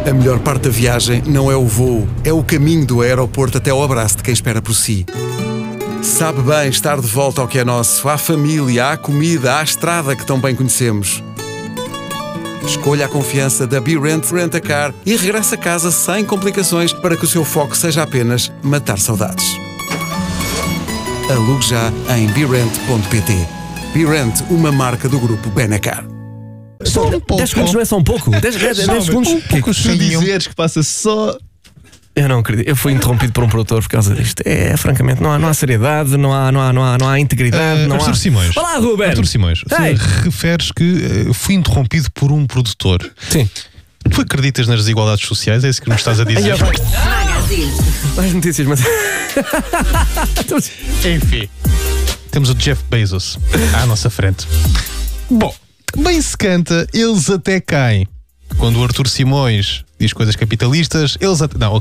A melhor parte da viagem não é o voo, é o caminho do aeroporto até ao abraço de quem espera por si. Sabe bem estar de volta ao que é nosso, à família, à comida, à estrada que tão bem conhecemos. Escolha a confiança da BeRent Rent-A-Car e regresse a casa sem complicações para que o seu foco seja apenas matar saudades. Alugue já em BeRent.pt. BeRent, uma marca do grupo Benacar. Só um pouco. 10 segundos não é só um pouco? 10 segundos? Um pouco Se dizeres que passa só... Eu não acredito. Eu fui interrompido por um produtor por causa disto. Francamente, não há seriedade, não há integridade. Não Arthur há... Simões. Olá, Ruben. Arthur Simões, tu referes que fui interrompido por um produtor. Sim. Tu acreditas nas desigualdades sociais? É isso que me estás a dizer? Mais notícias, mas... Enfim, temos o Jeff Bezos à nossa frente. Bom, bem se canta, eles até caem. Quando o Arthur Simões diz coisas capitalistas, eles até... Não,